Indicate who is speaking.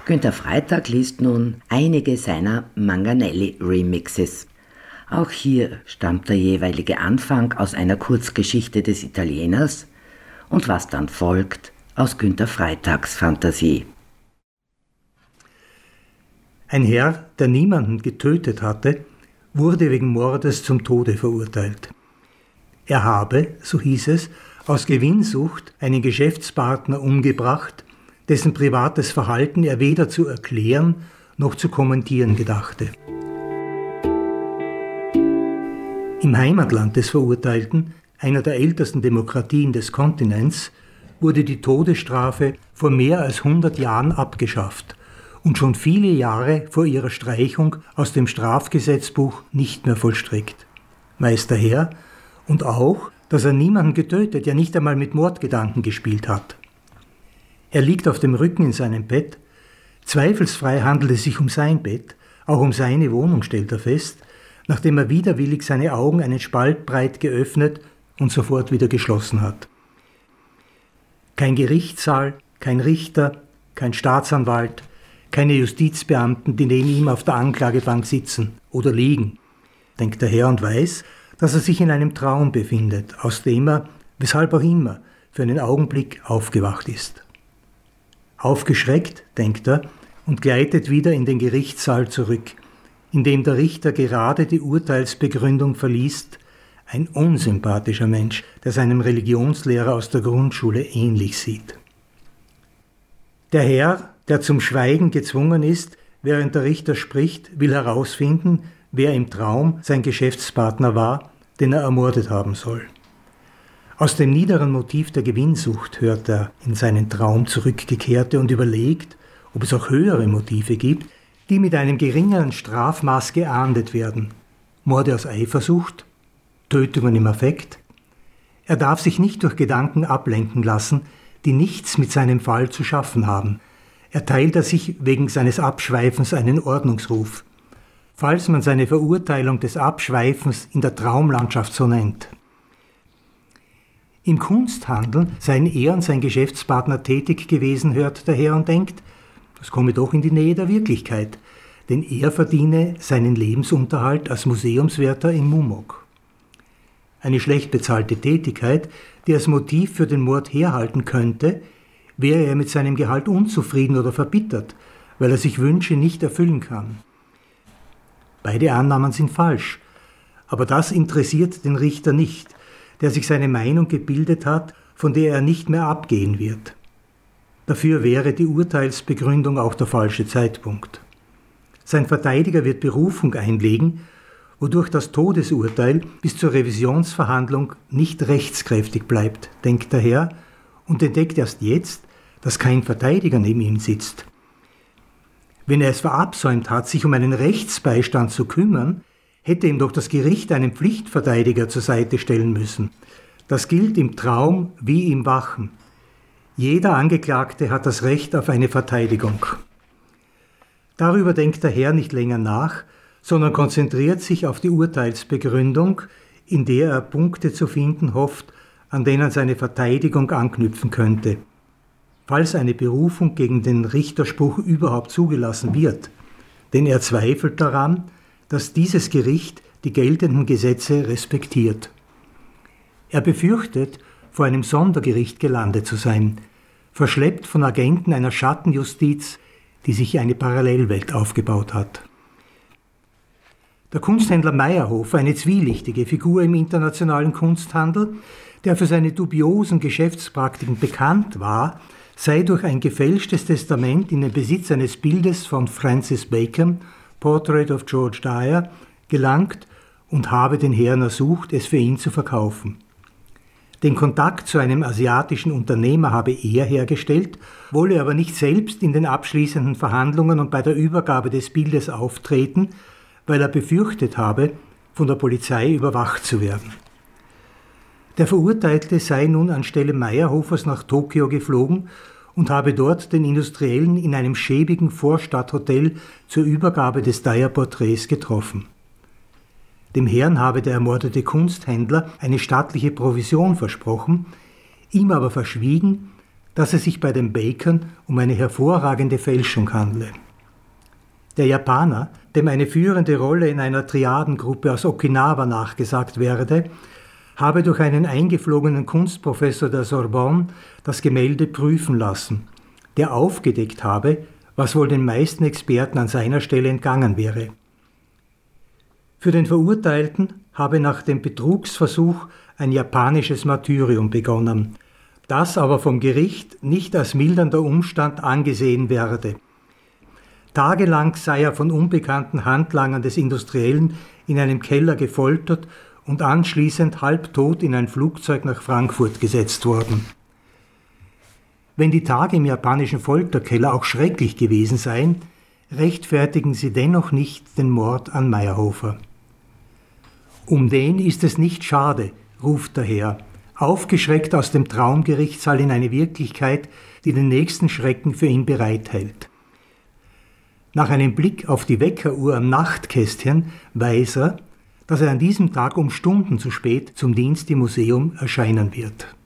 Speaker 1: Günter Freytag liest nun einige seiner Manganelli-Remixes. Auch hier stammt der jeweilige Anfang aus einer Kurzgeschichte des Italieners und was dann folgt, aus Günter Freytags Fantasie.
Speaker 2: Ein Herr, der niemanden getötet hatte, wurde wegen Mordes zum Tode verurteilt. Er habe, so hieß es, aus Gewinnsucht einen Geschäftspartner umgebracht, dessen privates Verhalten er weder zu erklären noch zu kommentieren gedachte. Im Heimatland des Verurteilten, einer der ältesten Demokratien des Kontinents, wurde die Todesstrafe vor mehr als 100 Jahren abgeschafft und schon viele Jahre vor ihrer Streichung aus dem Strafgesetzbuch nicht mehr vollstreckt. Weiß daher und auch, dass er niemanden getötet, ja nicht einmal mit Mordgedanken gespielt hat. Er liegt auf dem Rücken in seinem Bett. Zweifelsfrei handelt es sich um sein Bett, auch um seine Wohnung, stellt er fest, nachdem er widerwillig seine Augen einen Spalt breit geöffnet und sofort wieder geschlossen hat. Kein Gerichtssaal, kein Richter, kein Staatsanwalt, keine Justizbeamten, die neben ihm auf der Anklagebank sitzen oder liegen, denkt der Herr und weiß, dass er sich in einem Traum befindet, aus dem er, weshalb auch immer, für einen Augenblick aufgewacht ist. Aufgeschreckt, denkt er, und gleitet wieder in den Gerichtssaal zurück, in dem der Richter gerade die Urteilsbegründung verliest, ein unsympathischer Mensch, der seinem Religionslehrer aus der Grundschule ähnlich sieht. Der Herr, der zum Schweigen gezwungen ist, während der Richter spricht, will herausfinden, wer im Traum sein Geschäftspartner war, den er ermordet haben soll. Aus dem niederen Motiv der Gewinnsucht hört er in seinen Traum zurückgekehrte und überlegt, ob es auch höhere Motive gibt, die mit einem geringeren Strafmaß geahndet werden. Morde aus Eifersucht, Tötungen im Affekt. Er darf sich nicht durch Gedanken ablenken lassen, die nichts mit seinem Fall zu schaffen haben. Erteilt er sich wegen seines Abschweifens einen Ordnungsruf, falls man seine Verurteilung des Abschweifens in der Traumlandschaft so nennt. Im Kunsthandel seien er und sein Geschäftspartner tätig gewesen, hört der Herr und denkt, das komme doch in die Nähe der Wirklichkeit, denn er verdiene seinen Lebensunterhalt als Museumswärter in Mumok. Eine schlecht bezahlte Tätigkeit, die als Motiv für den Mord herhalten könnte, wäre er mit seinem Gehalt unzufrieden oder verbittert, weil er sich Wünsche nicht erfüllen kann. Beide Annahmen sind falsch, aber das interessiert den Richter nicht, der sich seine Meinung gebildet hat, von der er nicht mehr abgehen wird. Dafür wäre die Urteilsbegründung auch der falsche Zeitpunkt. Sein Verteidiger wird Berufung einlegen, wodurch das Todesurteil bis zur Revisionsverhandlung nicht rechtskräftig bleibt, denkt der Herr und entdeckt erst jetzt, dass kein Verteidiger neben ihm sitzt. Wenn er es verabsäumt hat, sich um einen Rechtsbeistand zu kümmern, hätte ihm doch das Gericht einen Pflichtverteidiger zur Seite stellen müssen. Das gilt im Traum wie im Wachen. Jeder Angeklagte hat das Recht auf eine Verteidigung. Darüber denkt der Herr nicht länger nach, sondern konzentriert sich auf die Urteilsbegründung, in der er Punkte zu finden hofft, an denen seine Verteidigung anknüpfen könnte. Falls eine Berufung gegen den Richterspruch überhaupt zugelassen wird, denn er zweifelt daran, dass dieses Gericht die geltenden Gesetze respektiert. Er befürchtet, vor einem Sondergericht gelandet zu sein, verschleppt von Agenten einer Schattenjustiz, die sich eine Parallelwelt aufgebaut hat. Der Kunsthändler Meyerhofer, eine zwielichtige Figur im internationalen Kunsthandel, der für seine dubiosen Geschäftspraktiken bekannt war, sei durch ein gefälschtes Testament in den Besitz eines Bildes von Francis Bacon, Portrait of George Dyer, gelangt und habe den Herrn ersucht, es für ihn zu verkaufen. Den Kontakt zu einem asiatischen Unternehmer habe er hergestellt, wolle aber nicht selbst in den abschließenden Verhandlungen und bei der Übergabe des Bildes auftreten, weil er befürchtet habe, von der Polizei überwacht zu werden. Der Verurteilte sei nun anstelle Meyerhofers nach Tokio geflogen und habe dort den Industriellen in einem schäbigen Vorstadthotel zur Übergabe des Dyer-Porträts getroffen. Dem Herrn habe der ermordete Kunsthändler eine stattliche Provision versprochen, ihm aber verschwiegen, dass es sich bei den Bakern um eine hervorragende Fälschung handle. Der Japaner, dem eine führende Rolle in einer Triadengruppe aus Okinawa nachgesagt werde, habe durch einen eingeflogenen Kunstprofessor der Sorbonne das Gemälde prüfen lassen, der aufgedeckt habe, was wohl den meisten Experten an seiner Stelle entgangen wäre. Für den Verurteilten habe nach dem Betrugsversuch ein japanisches Martyrium begonnen, das aber vom Gericht nicht als mildernder Umstand angesehen werde. Tagelang sei er von unbekannten Handlangern des Industriellen in einem Keller gefoltert und anschließend halbtot in ein Flugzeug nach Frankfurt gesetzt worden. Wenn die Tage im japanischen Folterkeller auch schrecklich gewesen seien, rechtfertigen sie dennoch nicht den Mord an Mayrhofer. Um den ist es nicht schade, ruft der Herr, aufgeschreckt aus dem Traumgerichtssaal in eine Wirklichkeit, die den nächsten Schrecken für ihn bereithält. Nach einem Blick auf die Weckeruhr am Nachtkästchen weiß er, dass er an diesem Tag um Stunden zu spät zum Dienst im Museum erscheinen wird.